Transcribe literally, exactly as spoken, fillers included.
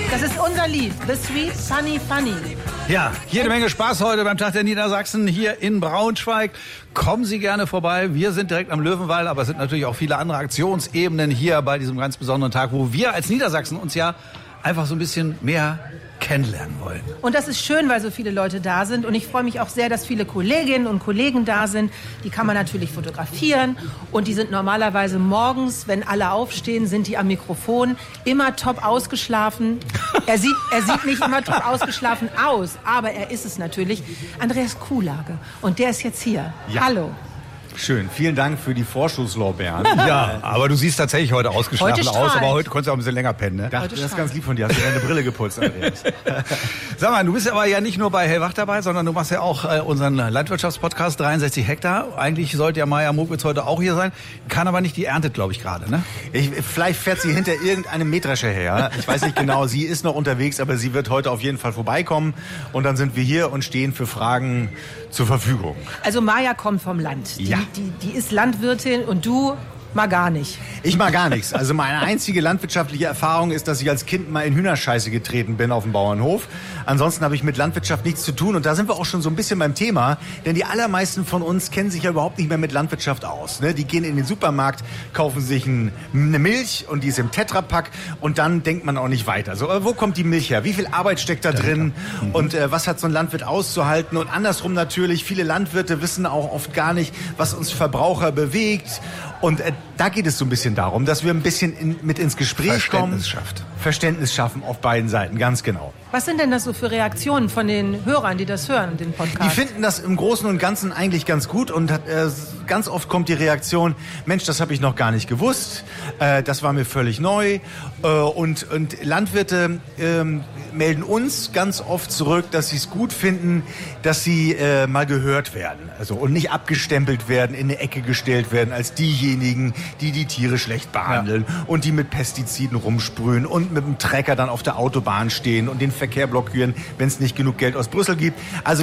Das ist unser Lied, The Sweet Sunny Funny. Ja, jede Menge Spaß heute beim Tag der Niedersachsen hier in Braunschweig. Kommen Sie gerne vorbei. Wir sind direkt am Löwenwall, aber es sind natürlich auch viele andere Aktionsebenen hier bei diesem ganz besonderen Tag, wo wir als Niedersachsen uns ja einfach so ein bisschen mehr kennenlernen wollen. Und das ist schön, weil so viele Leute da sind. Und ich freue mich auch sehr, dass viele Kolleginnen und Kollegen da sind. Die kann man natürlich fotografieren. Und die sind normalerweise morgens, wenn alle aufstehen, sind die am Mikrofon immer top ausgeschlafen. Er sieht, er sieht nicht immer top ausgeschlafen aus, aber er ist es natürlich. Andreas Kuhlage. Und der ist jetzt hier. Ja. Hallo. Schön, vielen Dank für die Vorschusslorbeeren. Ja, aber du siehst tatsächlich heute ausgeschlafen Heute aus, aber strahlt. heute konntest du auch ein bisschen länger pennen, ne? Das, das ist ganz lieb von dir. Hast du deine Brille geputzt, Andreas? Sag mal, du bist aber ja nicht nur bei Hellwach dabei, sondern du machst ja auch äh, unseren Landwirtschaftspodcast dreiundsechzig Hektar. Eigentlich sollte ja Maja Mokwitz heute auch hier sein, kann aber nicht, die erntet, glaube ich, gerade, ne? Ich, vielleicht fährt sie hinter irgendeinem Mähdrescher her. Ich weiß nicht genau, sie ist noch unterwegs, aber sie wird heute auf jeden Fall vorbeikommen. Und dann sind wir hier und stehen für Fragen zur Verfügung. Also Maja kommt vom Land. Die, Ja. die, die ist Landwirtin und du mal gar nicht. Ich mag gar nichts. Also meine einzige landwirtschaftliche Erfahrung ist, dass ich als Kind mal in Hühnerscheiße getreten bin auf dem Bauernhof. Ansonsten habe ich mit Landwirtschaft nichts zu tun. Und da sind wir auch schon so ein bisschen beim Thema. Denn die allermeisten von uns kennen sich ja überhaupt nicht mehr mit Landwirtschaft aus. Ne? Die gehen in den Supermarkt, kaufen sich ein, eine Milch und die ist im Tetrapack. Und dann denkt man auch nicht weiter. So, äh, wo kommt die Milch her? Wie viel Arbeit steckt da drin? Mhm. Und äh, was hat so ein Landwirt auszuhalten? Und andersrum natürlich, viele Landwirte wissen auch oft gar nicht, was uns Verbraucher bewegt. Und äh, da geht es so ein bisschen darum, dass wir ein bisschen in, mit ins Gespräch kommen. Verständnis schafft. Verständnis schaffen auf beiden Seiten, ganz genau. Was sind denn das so für Reaktionen von den Hörern, die das hören, den Podcast? Die finden das im Großen und Ganzen eigentlich ganz gut und hat, äh, ganz oft kommt die Reaktion, Mensch, das habe ich noch gar nicht gewusst, äh, das war mir völlig neu. Äh, und, und Landwirte äh, melden uns ganz oft zurück, dass sie es gut finden, dass sie äh, mal gehört werden. Also, und nicht abgestempelt werden, in eine Ecke gestellt werden als diejenigen, die die Tiere schlecht behandeln ja. und die mit Pestiziden rumsprühen und mit dem Trecker dann auf der Autobahn stehen und den Verkehr blockieren, wenn es nicht genug Geld aus Brüssel gibt. Also